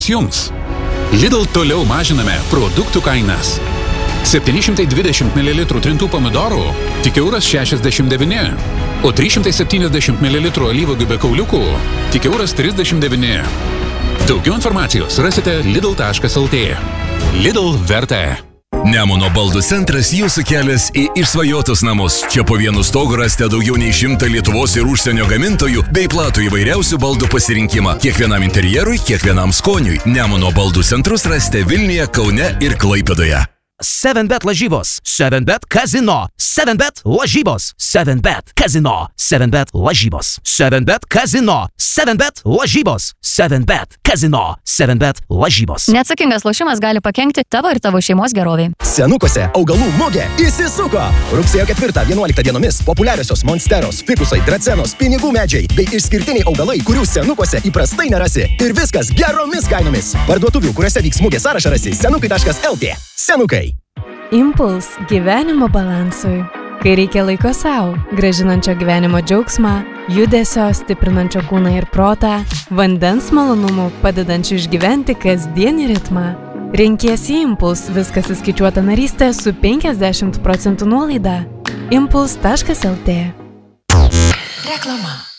Jums. Lidl toliau mažiname produktų kainas. 720 ml trintų pomidorų tik €69, o 370 ml alyvuogių be kauliukų tik €39. Daugiau informacijos rasite lidl.lt. Lidl verta. Nemuno baldų centras jūsų kelias į išsvajotus namus. Čia po vienu stogu rasite daugiau nei 100 Lietuvos ir užsienio gamintojų bei platų įvairiausių baldų pasirinkimą. Kiekvienam interjerui, kiekvienam skoniui. Nemuno baldų centrus rasite Vilniuje, Kaune ir Klaipėdoje. 7bet lažybos, 7bet kazino, 7bet lažybos, 7bet kazino, 7bet lažybos, 7bet kazino, 7bet lažybos, 7bet kazino, 7bet lažybos. Neatsakingas lošimas gali pakenkti tavo ir tavo šeimos geroviai. Senukose augalų mugė įsisuko. Rugsėjo 4-11 dienomis populiariosios monsteros, fikusai, dracenos, pinigų medžiai bei išskirtiniai augalai, kurių senukose įprastai nerasi. Ir viskas geromis kainomis. Parduotuvių, kuriuose vyks mugė sąrašą rasi senukai.lt. Senukai. Impuls gyvenimo balansui. Kai reikia laiko savo, gražinančio gyvenimo džiaugsmą, judesio, stiprinančio kūną ir protą, vandens malonumų, padedančių išgyventi kasdienį ritmą. Renkiesi Impuls, viskas įskaičiuota narystė su 50% nuolaida. Impuls.lt. Reklama.